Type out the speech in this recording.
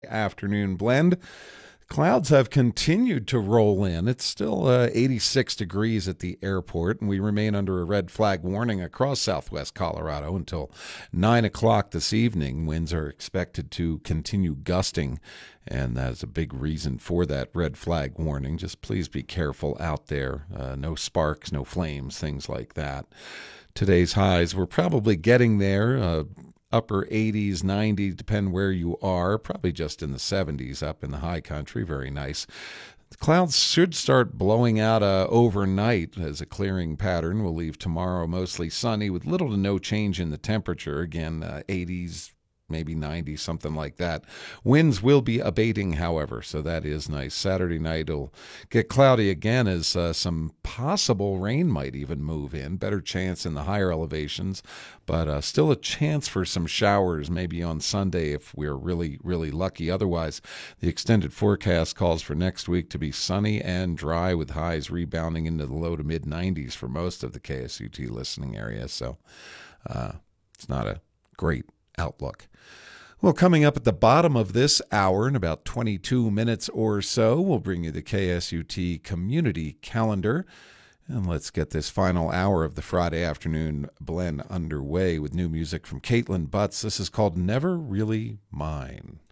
Afternoon blend. Clouds have continued to roll in. It's still 86 degrees at the airport, and we remain under a red flag warning across southwest Colorado until 9 o'clock this evening. Winds are expected to continue gusting, and that's a big reason for that red flag warning. Just please be careful out there. No sparks, no flames, things like that. Today's highs, we're probably getting there. Upper 80s, 90s, depend where you are, probably just in the 70s up in the high country. Very nice. The clouds should start blowing out overnight as a clearing pattern. Will leave tomorrow mostly sunny with little to no change in the temperature. Again, 80s, maybe 90, something like that. Winds will be abating, however, so that is nice. Saturday night will get cloudy again as some possible rain might even move in. Better chance in the higher elevations, but still a chance for some showers maybe on Sunday if we're really, really lucky. Otherwise, the extended forecast calls for next week to be sunny and dry with highs rebounding into the low to mid 90s for most of the KSUT listening area. So it's not a great outlook. Well, coming up at the bottom of this hour in about 22 minutes or so, we'll bring you the KSUT community calendar. And let's get this final hour of the Friday afternoon blend underway with new music from Caitlin Butts. This is called Never Really Mine.